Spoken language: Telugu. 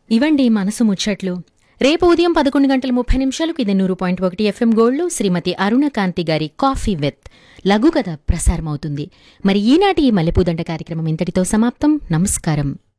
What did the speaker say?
ఇవండి మనసు ముచ్చట్లు. రేపు ఉదయం 11:30 ఇది 100.1 FM గోల్డ్లో శ్రీమతి అరుణకాంతి గారి కాఫీ విత్ లఘు కథ ప్రసారమవుతుంది. మరి ఈనాటి ఈ మల్లెపూదండ కార్యక్రమం ఇంతటితో సమాప్తం. నమస్కారం.